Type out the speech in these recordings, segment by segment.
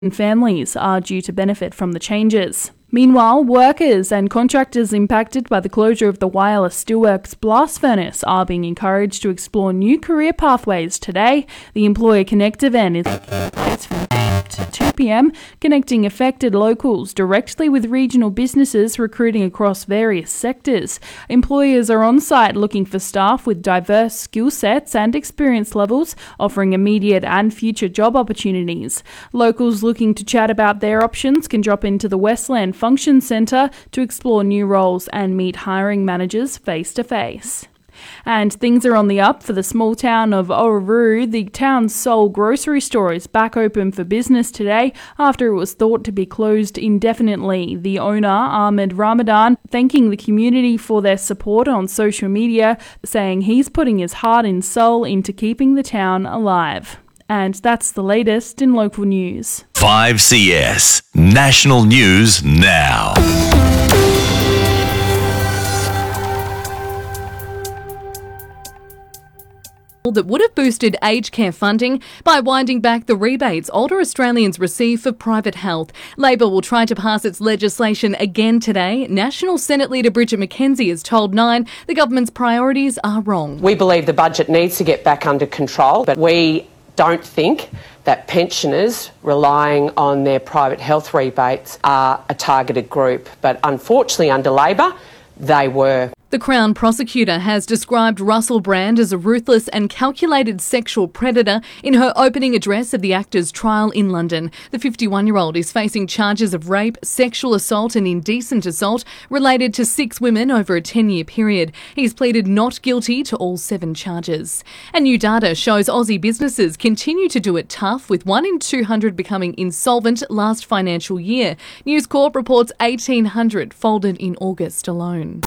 and families are due to benefit from the changes. Meanwhile, workers and contractors impacted by the closure of the Wireless Steelworks blast furnace are being encouraged to explore new career pathways today. The Employer Connect event is from 8 to 2 p.m, connecting affected locals directly with regional businesses recruiting across various sectors. Employers are on site looking for staff with diverse skill sets and experience levels, offering immediate and future job opportunities. Locals looking to chat about their options can drop into the Westland Function Centre to explore new roles and meet hiring managers face-to-face. And things are on the up for the small town of Orroroo. The town's sole grocery store is back open for business today after it was thought to be closed indefinitely. The owner, Ahmed Ramadan, thanking the community for their support on social media, saying he's putting his heart and soul into keeping the town alive. And that's the latest in local news. 5CS National News Now. That would have boosted aged care funding by winding back the rebates older Australians receive for private health. Labor will try to pass its legislation again today. National Senate Leader Bridget McKenzie has told Nine the government's priorities are wrong. We believe the budget needs to get back under control, but we don't think that pensioners relying on their private health rebates are a targeted group. But unfortunately, under Labor, they were. The Crown prosecutor has described Russell Brand as a ruthless and calculated sexual predator in her opening address of the actor's trial in London. The 51-year-old is facing charges of rape, sexual assault and indecent assault related to 6 women over a 10-year period. He's pleaded not guilty to all 7 charges. And new data shows Aussie businesses continue to do it tough, with 1 in 200 becoming insolvent last financial year. News Corp reports 1,800 folded in August alone.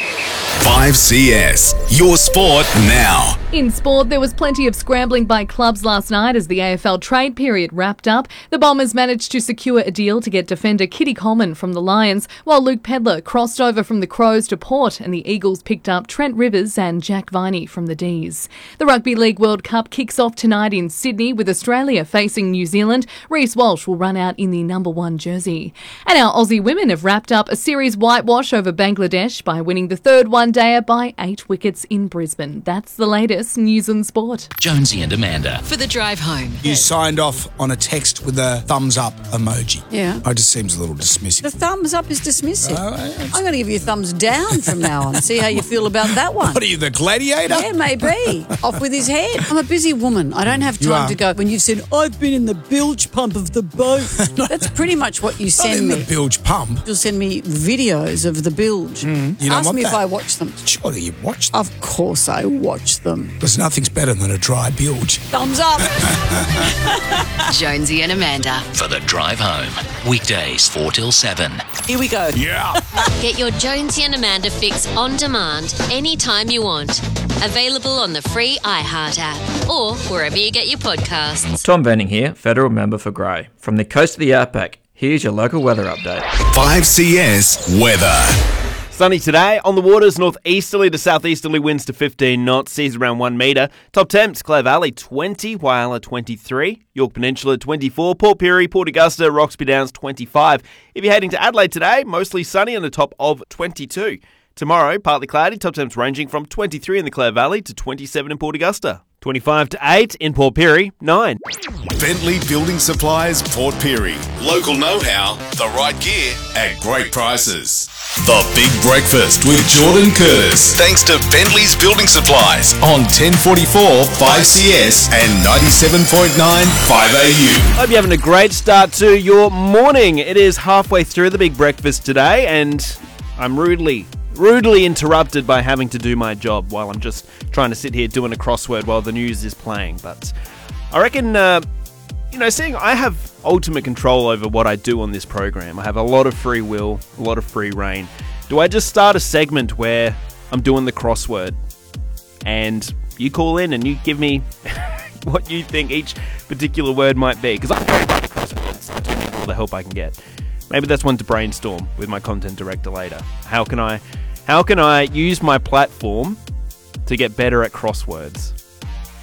5CS, your sport now. In sport, there was plenty of scrambling by clubs last night as the AFL trade period wrapped up. The Bombers managed to secure a deal to get defender Kitty Coleman from the Lions, while Luke Pedler crossed over from the Crows to Port, and the Eagles picked up Trent Rivers and Jack Viney from the D's. The Rugby League World Cup kicks off tonight in Sydney with Australia facing New Zealand. Reece Walsh will run out in the number 1 jersey. And our Aussie women have wrapped up a series whitewash over Bangladesh by winning the third one-dayer by 8 wickets in Brisbane. That's the latest news and sport. Jonesy and Amanda. For the drive home. You signed off on a text with a thumbs up emoji. Yeah. It just seems a little dismissive. The thumbs up is dismissive. I'm going to give you a thumbs down from now on. See how you feel about that one. What are you, the gladiator? Yeah, maybe. Off with his head. I'm a busy woman. I don't have time to go. When you've said, I've been in the bilge pump of the boat. That's pretty much what you send me. Not in the bilge pump. You'll send me videos of the bilge. You don't Ask want me that. if I watch them. Surely you watch them. Of course I watch them. Because nothing's better than a dry bilge. Thumbs up. Jonesy and Amanda. For the drive home. Weekdays 4 till 7. Here we go. Yeah. Get your Jonesy and Amanda fix on demand anytime you want. Available on the free iHeart app or wherever you get your podcasts. Tom Venning here, Federal Member for Grey. From the coast of the Outback, here's your local weather update. 5CS Weather. Sunny today. On the waters, northeasterly to southeasterly winds to 15 knots, seas around 1 metre. Top temps, Clare Valley 20, Whyalla 23, York Peninsula 24, Port Pirie, Port Augusta, Roxby Downs 25. If you're heading to Adelaide today, mostly sunny and a top of 22. Tomorrow, partly cloudy, top temps ranging from 23 in the Clare Valley to 27 in Port Augusta. 25 to 8 in Port Pirie, 9. Bentley Building Supplies, Port Pirie. Local know-how, the right gear at great prices. The Big Breakfast with Jordan Curtis. Thanks to Bentley's Building Supplies on 1044 5CS and 97.9 5AU. Hope you're having a great start to your morning. It is halfway through the Big Breakfast today, and I'm rudely interrupted by having to do my job while I'm just trying to sit here doing a crossword while the news is playing. But I reckon, seeing I have ultimate control over what I do on this program. I have a lot of free will, a lot of free reign. Do I just start a segment where I'm doing the crossword and you call in and you give me what you think each particular word might be? Because I'm very bad at crosswords. I do need all the help I can get. Maybe that's one to brainstorm with my content director later. How can I use my platform to get better at crosswords?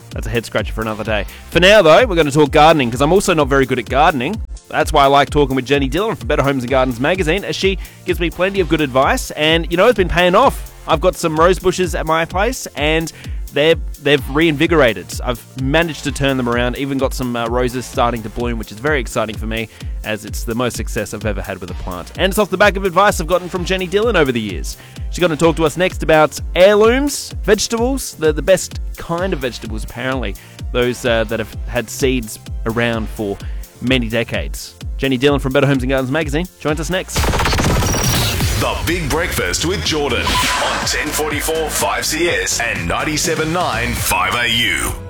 That's a head scratcher for another day. For now, though, we're going to talk gardening, because I'm also not very good at gardening. That's why I like talking with Jenny Dillon from Better Homes and Gardens magazine, as she gives me plenty of good advice. And, you know, it's been paying off. I've got some rose bushes at my place, and they've reinvigorated. I've managed to turn them around, even got some roses starting to bloom, which is very exciting for me, as it's the most success I've ever had with a plant. And it's off the back of advice I've gotten from Jenny Dillon over the years. She's going to talk to us next about heirlooms, vegetables, the best kind of vegetables, apparently, those that have had seeds around for many decades. Jenny Dillon from Better Homes and Gardens magazine joins us next. The Big Breakfast with Jordan on 1044 5CS and 97.9 5AU.